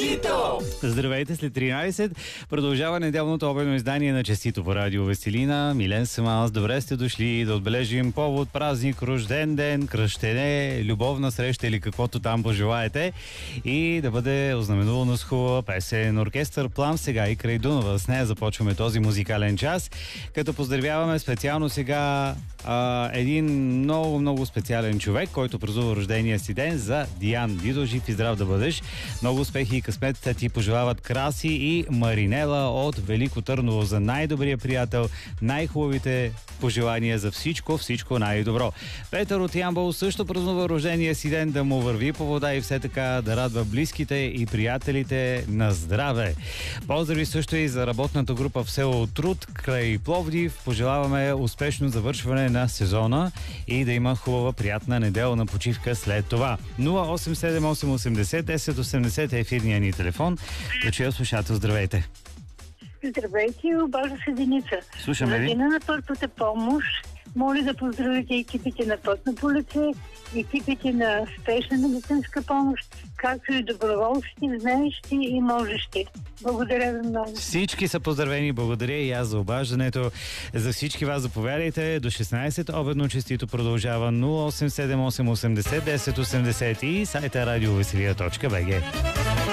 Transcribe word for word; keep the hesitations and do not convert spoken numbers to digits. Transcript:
Честито! Здравейте, след тринайсет продължава неделното обедно издание на Честито по радио Веселина. Милен съм аз, добре сте дошли да отбележим повод, празник, рожден ден, кръщене, любовна среща или каквото там пожелаете и да бъде ознаменувано с хубава песен. Оркестър Плам сега и край Дунава. С нея започваме този музикален час, като поздравяваме специално сега а, един много, много специален човек, който празнува рождения си ден, за Диан. Дидо, жив и здрав да бъдеш. Много успехи и късмет ти пожелават Краси и Маринела от Велико Търново за най-добрия приятел, най-хубавите пожелания за всичко, всичко най-добро. Петър от Ямбол също празнува рождения си ден, да му върви по вода и все така да радва близките и приятелите на здраве. Поздрави също и за работната група в село Труд край Пловдив. Пожелаваме успешно завършване на сезона и да има хубава, приятна неделна почивка след това. нула осем седем осем осемдесет десет осемдесет е ефирния ни телефон. Да чуя слушател, здравейте. Здравейте, обажда се Деница. Слушаме ви. За Дена на първата помощ, моля да поздравите екипите на Пътно полиция, екипите на Спешна медицинска помощ, както и доброволците, знаещи и можещи. Благодаря ви много. Всички са поздравени, благодаря и аз за обаждането. За всички вас заповядайте. До шестнайсет обедно честито продължава нула осем седем осем осемдесет десет осемдесет и сайта радиовеселия точка бг.